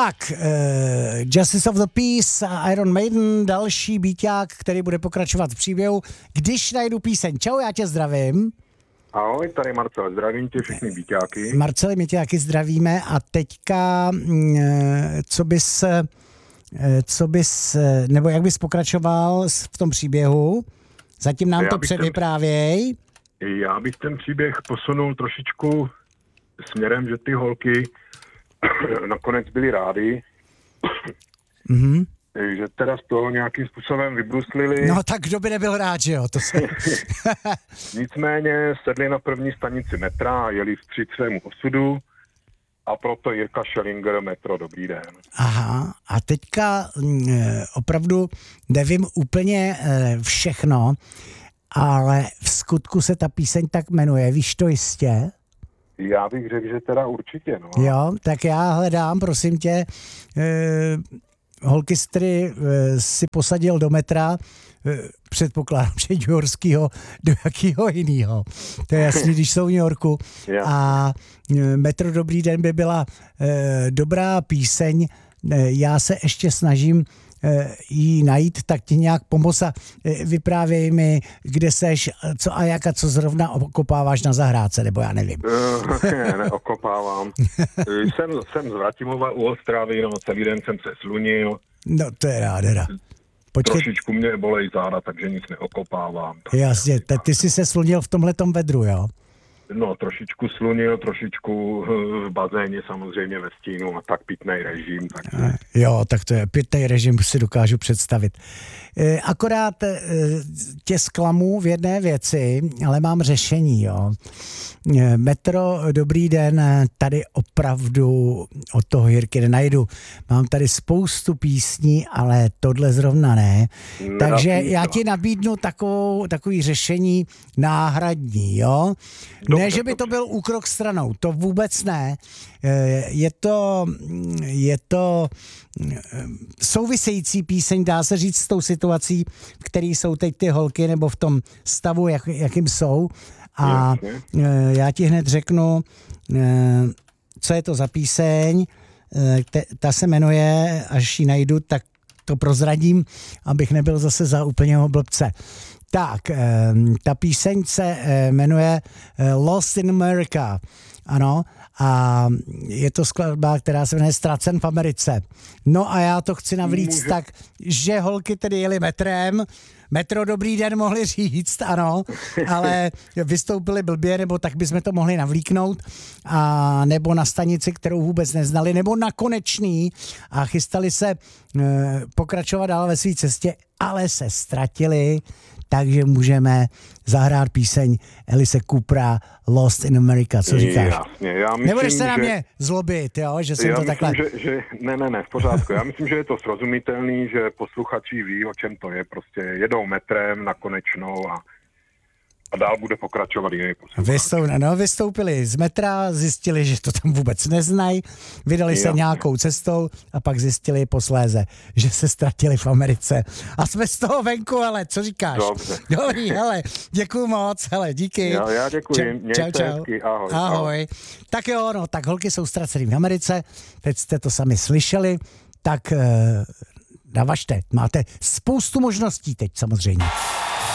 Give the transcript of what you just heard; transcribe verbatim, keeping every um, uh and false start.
Tak, uh, Justice of the Peace, Iron Maiden, další býťák, který bude pokračovat v příběhu, když najdu píseň. Čau, já tě zdravím. Ahoj, tady Marcel, zdravím tě všechny býťáky. Marceli, my tě taky zdravíme a teďka, co bys, co bys, nebo jak bys pokračoval v tom příběhu? Zatím nám já to předvyprávěj. Ten, já bych ten příběh posunul trošičku směrem, že ty holky nakonec byly rády. Mhm. Že teda z toho nějakým způsobem vybruslili. No tak kdo by nebyl rád, že jo? To se... Nicméně sedli na první stanici metra a jeli vstříc svému osudu a proto Jirka Schellinger, Metro, dobrý den. Aha, a teďka e, opravdu nevím úplně e, všechno, ale v skutku se ta píseň tak jmenuje, víš to jistě? Já bych řekl, že teda určitě, no. Jo, tak já hledám, prosím tě, e, holky, který e, si posadil do metra, e, předpokládám, že New Yorkskýho, do jakého jinýho. To je jasný, když jsou v New Yorku. Ja. A e, Metro dobrý den by byla e, dobrá píseň. E, já se ještě snažím e, jí najít, tak ti nějak pomoct a e, vyprávěj mi, kde seš, co a jak a co zrovna okopáváš na zahrádce, nebo já nevím. Ne, neokopávám. jsem, jsem z Vratimova u Ostravy, no celý den jsem se slunil. No to je nádhera. Počkej. Trošičku mě bolej záda, takže nic neokopávám. Jasně, ty, ty jsi se slunil v tomhletom vedru, jo? No, trošičku slunil, trošičku v bazéně, samozřejmě ve stínu a tak pitnej režim. Takže... Jo, tak to je pitnej režim, si dokážu představit. E, akorát e, tě zklamu v jedné věci, ale mám řešení, jo. E, Metro, dobrý den, tady opravdu od toho Jirky nenajdu. Mám tady spoustu písní, ale tohle zrovna ne. Nedá Takže já to. ti nabídnu takovou, takový řešení náhradní, jo. Dobře, ne, že by to byl úkrok stranou, to vůbec ne. Je to, je to související píseň, dá se říct, s tou situací, v které jsou teď ty holky, nebo v tom stavu, jak, jakým jsou. A já ti hned řeknu, co je to za píseň. Ta se jmenuje, až ji najdu, tak to prozradím, abych nebyl zase za úplného blbce. Tak, ta píseň se jmenuje Lost in America, ano, a je to skladba, která se jmenuje Ztracen v Americe. No a já to chci navlíct Může. tak, že holky tedy jeli metrem, Metro dobrý den mohli říct, ano, ale vystoupili blbě, nebo tak bychom to mohli navlíknout, a nebo na stanici, kterou vůbec neznali, nebo na Konečný a chystali se e, pokračovat dál ve své cestě, ale se ztratili, takže můžeme zahrát píseň Alice Coopera Lost in America, co říkáš? Jasně, já myslím, nebudeš se na že... mě zlobit, jo, že jsem já to myslím, takhle... Že, že... Ne, ne, ne, v pořádku. Já myslím, že je to srozumitelný, že posluchači ví, o čem to je. Prostě jedou metrem na Konečnou a, a dál bude pokračovat jiný posluchač. Vystoup, no, vystoupili z metra, zjistili, že to tam vůbec neznají, vydali se Jasně. nějakou cestou a pak zjistili posléze, že se ztratili v Americe. A jsme z toho venku, ale co říkáš? Dobře. Dobrý, hele, děkuju moc, hele, díky. Já, já děkuji, čau, čau, čau. hezky, ahoj, ahoj. ahoj. Tak jo, no, tak holky jsou ztracený v Americe, teď jste to sami slyšeli, tak eh, navažte, máte spoustu možností teď samozřejmě.